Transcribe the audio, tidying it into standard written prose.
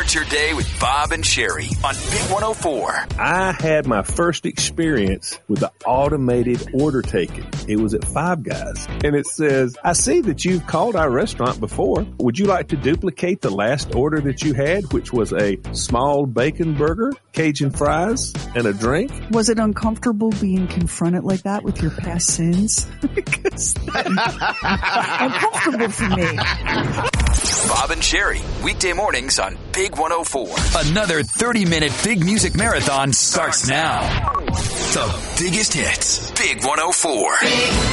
Start your day with Bob and Sherry on Big 104. I had my first experience with the automated order taking. It was at Five Guys. And it says, I see that you've called our restaurant before. Would you like to duplicate the last order that you had, which was a small bacon burger, Cajun fries, and a drink? Was it uncomfortable being confronted like that with your past sins? Because that's uncomfortable for me. Bob and Sherry, weekday mornings on Big 104. Another 30-minute big music marathon starts now. The biggest hits, Big 104.